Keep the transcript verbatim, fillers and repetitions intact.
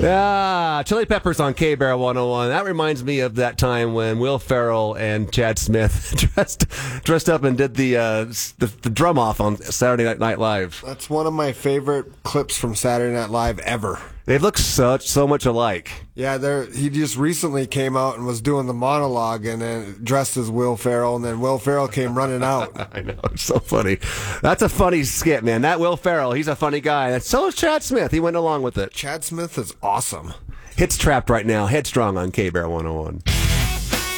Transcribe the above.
Yeah, Chili Peppers on K-Bear one oh one. That reminds me of that time when Will Ferrell and Chad Smith dressed dressed up and did the, uh, the the drum off on Saturday Night Live. That's one of my favorite clips from Saturday Night Live ever. They look such so much alike. Yeah, there. He just recently came out and was doing the monologue, and then dressed as Will Ferrell, and then Will Ferrell came running out. I know, it's so funny. That's a funny skit, man. That Will Ferrell, he's a funny guy. And so is Chad Smith. He went along with it. Chad Smith is awesome. Hits Trapped right now. Headstrong on K-Bear one oh one.